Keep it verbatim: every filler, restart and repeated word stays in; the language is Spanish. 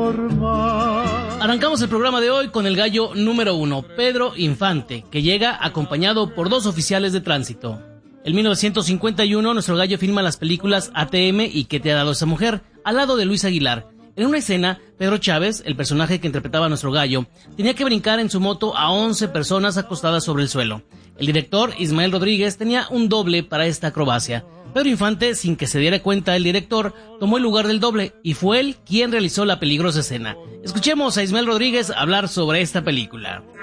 normal. Arrancamos el programa de hoy con el gallo número uno, Pedro Infante, que llega acompañado por dos oficiales de tránsito. En mil novecientos cincuenta y uno, nuestro gallo filma las películas A T M y ¿Qué te ha dado esa mujer?, al lado de Luis Aguilar. En una escena, Pedro Chávez, el personaje que interpretaba a nuestro gallo, tenía que brincar en su moto a once personas acostadas sobre el suelo. El director, Ismael Rodríguez, tenía un doble para esta acrobacia. Pedro Infante, sin que se diera cuenta el director, tomó el lugar del doble y fue él quien realizó la peligrosa escena. Escuchemos a Ismael Rodríguez hablar sobre esta película.